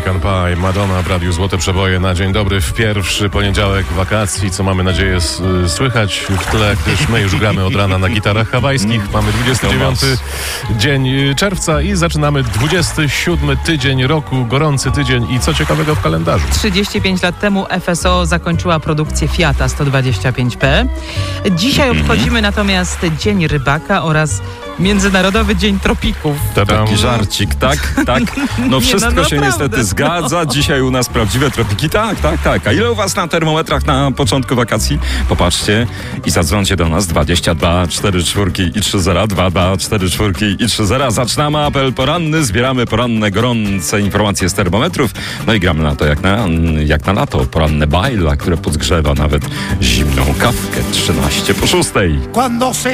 American Pie, Madonna w Radiu Złote Przeboje na dzień dobry w pierwszy poniedziałek wakacji, co mamy nadzieję słychać w tle, gdyż my już gramy od rana na gitarach hawajskich. Mamy 29 dzień czerwca i zaczynamy 27 tydzień roku, gorący tydzień i co ciekawego w kalendarzu. 35 lat temu FSO zakończyła produkcję Fiata 125P. Dzisiaj obchodzimy natomiast Dzień Rybaka oraz Międzynarodowy Dzień Tropików. Taki żarcik, tak? No wszystko się niestety zgadza. Dzisiaj u nas prawdziwe tropiki. Tak. A ile u was na termometrach na początku wakacji? Popatrzcie i zadzwońcie do nas 22 44 i 30 22 44 i 30. Zaczynamy apel poranny, zbieramy poranne, gorące informacje z termometrów. No i gramy na to jak na lato. Poranne bajla, które podgrzewa nawet zimną kawkę 13 po 6.